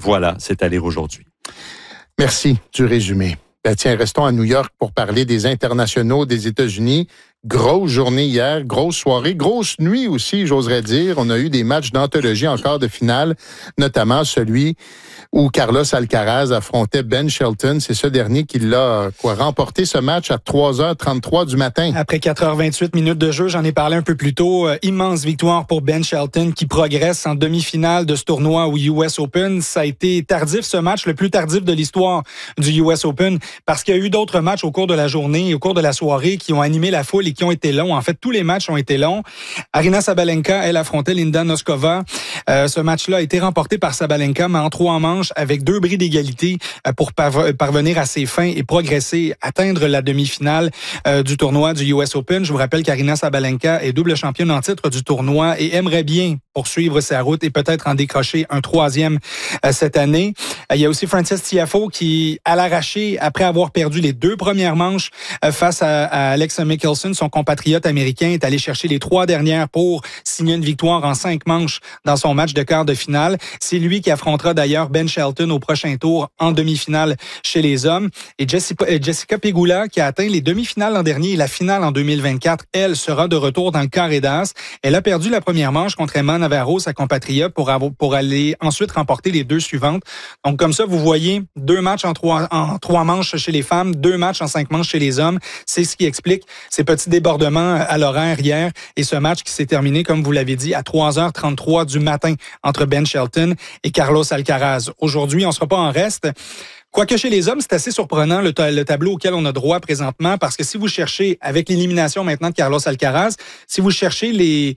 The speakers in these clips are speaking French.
Voilà, c'est à lire aujourd'hui. Merci du résumé. Ben tiens, restons à New York pour parler des internationaux des États-Unis. Grosse journée hier, grosse soirée, grosse nuit aussi, j'oserais dire. On a eu des matchs d'anthologie en quart de finale, notamment celui où Carlos Alcaraz affrontait Ben Shelton. C'est ce dernier qui l'a remporté ce match à 3h33 du matin. Après 4h28 minutes de jeu, j'en ai parlé un peu plus tôt. Immense victoire pour Ben Shelton qui progresse en demi-finale de ce tournoi au US Open. Ça a été tardif ce match, le plus tardif de l'histoire du US Open, parce qu'il y a eu d'autres matchs au cours de la journée, au cours de la soirée qui ont animé la foule et qui ont été longs. En fait, tous les matchs ont été longs. Aryna Sabalenka, elle affrontait Linda Noskova. Ce match-là a été remporté par Sabalenka, mais en 3 manches, avec 2 bris d'égalité pour parvenir à ses fins et progresser, atteindre la demi-finale du tournoi du US Open. Je vous rappelle qu'Aryna Sabalenka est double championne en titre du tournoi et aimerait bien poursuivre sa route et peut-être en décrocher un 3e cette année. Il y a aussi Frances Tiafoe qui, à l'arraché, après avoir perdu les 2 premières manches face à Alex Michelson, son compatriote américain, est allé chercher les 3 dernières pour signer une victoire en 5 manches dans son match de quart de finale. C'est lui qui affrontera d'ailleurs Ben Shelton au prochain tour en demi-finale chez les hommes. Et Jessica Pegula, qui a atteint les demi-finales l'an dernier et la finale en 2024, elle sera de retour dans le carré d'as. Elle a perdu la première manche contre Emma Navarro, sa compatriote, pour aller ensuite remporter les 2 suivantes. Donc comme ça, vous voyez 2 matchs en 3 manches chez les femmes, 2 matchs en 5 manches chez les hommes. C'est ce qui explique ces petits débordements à l'horaire hier et ce match qui s'est terminé, comme vous l'avez dit, à 3h33 du matin entre Ben Shelton et Carlos Alcaraz. Aujourd'hui, on ne sera pas en reste. Quoique chez les hommes, c'est assez surprenant le tableau auquel on a droit présentement, parce que si vous cherchez, avec l'élimination maintenant de Carlos Alcaraz, si vous cherchez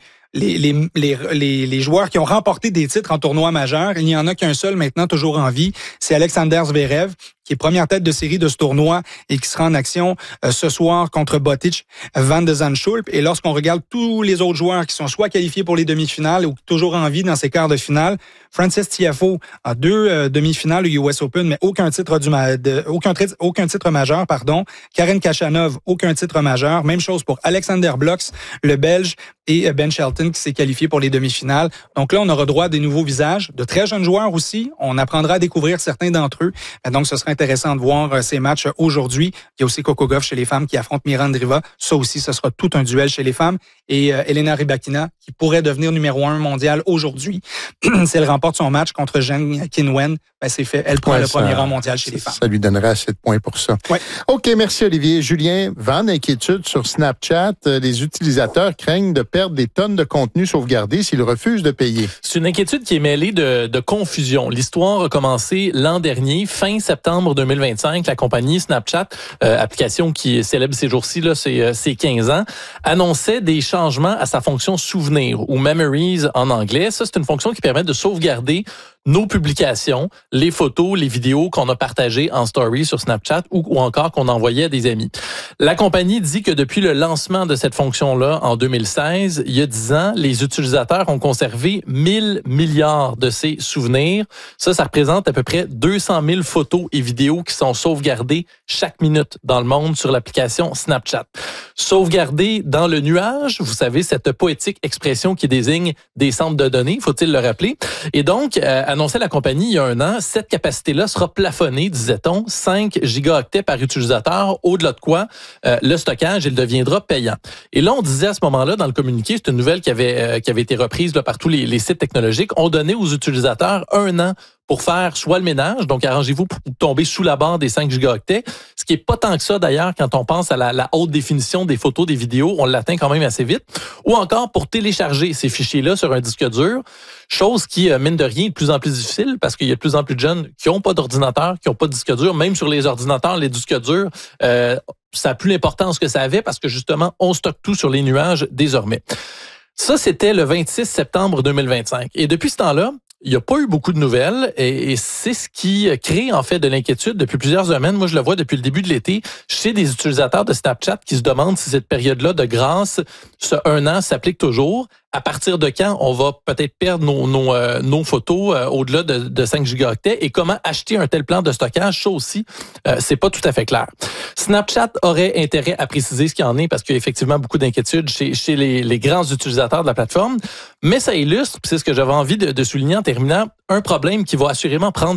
les joueurs qui ont remporté des titres en tournoi majeur, il n'y en a qu'un seul maintenant toujours en vie, c'est Alexander Zverev, qui est première tête de série de ce tournoi et qui sera en action ce soir contre Botic Van de Zandschulp. Et lorsqu'on regarde tous les autres joueurs qui sont soit qualifiés pour les demi-finales ou toujours en vie dans ces quarts de finale, Frances Tiafoe a 2 demi-finales au US Open, mais aucun titre majeur, pardon. Karen Khachanov, aucun titre majeur. Même chose pour Alexander Blocks, le Belge, et Ben Shelton qui s'est qualifié pour les demi-finales. Donc là, on aura droit à des nouveaux visages, de très jeunes joueurs aussi. On apprendra à découvrir certains d'entre eux. Donc, ce sera intéressant de voir ces matchs aujourd'hui. Il y a aussi Coco Gauff chez les femmes qui affronte Mirandriva. Ça aussi, ce sera tout un duel chez les femmes. Et Elena Rybakina, qui pourrait devenir numéro 1 mondial aujourd'hui, si elle remporte son match contre Zheng Qinwen, ben c'est fait. Elle prend le premier rang mondial chez les femmes. Ça lui donnerait assez de points pour ça. Ouais. OK, merci Olivier. Julien, vent d'inquiétude sur Snapchat. Les utilisateurs craignent de perdre des tonnes de contenu sauvegardé s'ils refusent de payer. C'est une inquiétude qui est mêlée de confusion. L'histoire a commencé l'an dernier, fin septembre 2025. La compagnie Snapchat, application qui célèbre ces jours-ci, là, c'est 15 ans, annonçait des changements à sa fonction souvenir ou Memories en anglais. Ça, c'est une fonction qui permet de sauvegarder nos publications, les photos, les vidéos qu'on a partagées en story sur Snapchat ou encore qu'on envoyait à des amis. La compagnie dit que depuis le lancement de cette fonction-là en 2016, il y a 10 ans, les utilisateurs ont conservé 1000 milliards de ces souvenirs. Ça représente à peu près 200 000 photos et vidéos qui sont sauvegardées chaque minute dans le monde sur l'application Snapchat. Sauvegarder dans le nuage, vous savez, cette poétique expression qui désigne des centres de données, faut-il le rappeler. Et donc, annonçait la compagnie il y a 1 an, cette capacité-là sera plafonnée, disait-on, 5 gigaoctets par utilisateur, au-delà de quoi le stockage, il deviendra payant. Et là, on disait à ce moment-là, dans le communiqué, c'est une nouvelle qui avait été reprise là, par tous les sites technologiques, on donnait aux utilisateurs 1 an pour faire soit le ménage, donc arrangez-vous pour tomber sous la barre des 5 gigaoctets, ce qui est pas tant que ça d'ailleurs quand on pense à la haute définition des photos, des vidéos, on l'atteint quand même assez vite, ou encore pour télécharger ces fichiers-là sur un disque dur, chose qui, mine de rien, est de plus en plus difficile parce qu'il y a de plus en plus de jeunes qui n'ont pas d'ordinateur, qui n'ont pas de disque dur, même sur les ordinateurs, les disques durs, ça n'a plus l'importance que ça avait parce que justement, on stocke tout sur les nuages désormais. Ça, c'était le 26 septembre 2025. Et depuis ce temps-là, il n'y a pas eu beaucoup de nouvelles et c'est ce qui crée en fait de l'inquiétude depuis plusieurs semaines. Moi, je le vois depuis le début de l'été chez des utilisateurs de Snapchat qui se demandent si cette période-là de grâce, ce 1 an, s'applique toujours. À partir de quand on va peut-être perdre nos photos au-delà de 5 gigaoctets et comment acheter un tel plan de stockage, ça aussi, c'est pas tout à fait clair. Snapchat aurait intérêt à préciser ce qu'il y en est parce qu'il y a effectivement beaucoup d'inquiétudes chez les grands utilisateurs de la plateforme, mais ça illustre, c'est ce que j'avais envie de souligner en terminant, un problème qui va assurément prendre